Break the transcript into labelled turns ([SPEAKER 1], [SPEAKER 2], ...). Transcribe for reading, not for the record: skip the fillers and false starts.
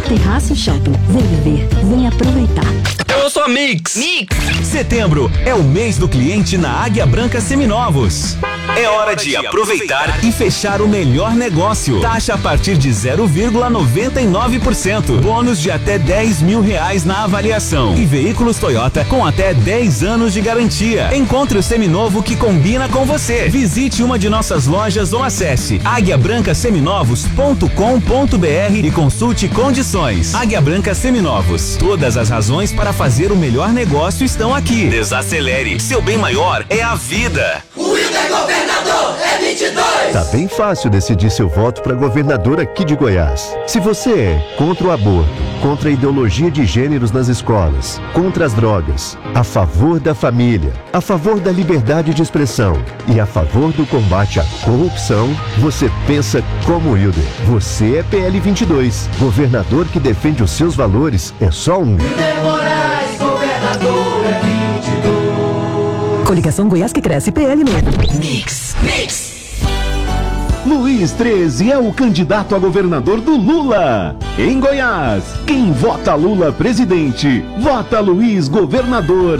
[SPEAKER 1] Terraço Shopping. Vem viver, vem aproveitar.
[SPEAKER 2] Eu sou a Mix.
[SPEAKER 3] Setembro é o mês do cliente na Águia Branca Seminovos. É hora de aproveitar e fechar o melhor negócio. Taxa a partir de 0,99%. Bônus de até R$10.000 na avaliação. E veículos Toyota com até 10 anos de garantia. Encontre o seminovo que combina com você. Visite uma de nossas lojas ou acesse aguiabrancaseminovos.com.br e consulte condições. Águia Branca Seminovos. Todas as razões para fazer o melhor negócio estão aqui. Desacelere. Seu bem maior é a vida.
[SPEAKER 4] O líder governador é 22.
[SPEAKER 5] Tá bem fácil decidir seu voto para governador aqui de Goiás. Se você é contra o aborto, contra a ideologia de gêneros nas escolas, contra as drogas, a favor da família, a favor da liberdade de expressão e a favor do combate à corrupção, você pensa como o Hilder. Você é PL 22. Governador que defende os seus valores é só um.
[SPEAKER 4] Hilder Moraes, governador é 22.
[SPEAKER 1] Coligação Goiás que cresce, PL mesmo.
[SPEAKER 4] Mix.
[SPEAKER 6] Luiz 13 é o candidato a governador do Lula. Em Goiás, quem vota Lula presidente, vota Luiz governador.